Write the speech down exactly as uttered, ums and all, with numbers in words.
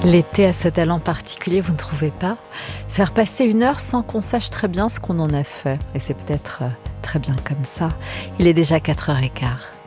L'été a ce talent particulier, vous ne trouvez pas? Faire passer une heure sans qu'on sache très bien ce qu'on en a fait. Et c'est peut-être très bien comme ça. Il est déjà quatre heures quinze.